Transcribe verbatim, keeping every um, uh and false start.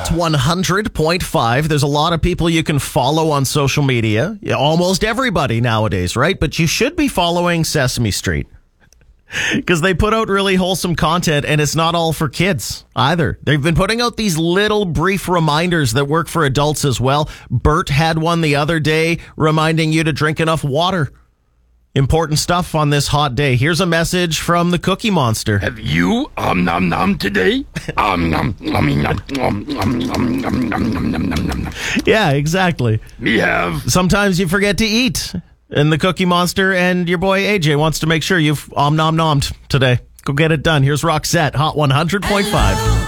Hot one hundred point five. There's a lot of people you can follow on social media. Yeah, almost everybody nowadays, right? But you should be following Sesame Street because they put out really wholesome content, and it's not all for kids either. They've been putting out these little brief reminders that work for adults as well. Bert had one the other day reminding you to drink enough water. Important stuff on this hot day. Here's a message from the Cookie Monster. Have you um nom nom today? Um nom nom nom nom nom nom nom nom nom nom. Yeah, exactly. Me have. Sometimes you forget to eat. And the Cookie Monster and your boy A J wants to make sure you've om nom nommed today. Go get it done. Here's Roxette, Hot one hundred point five.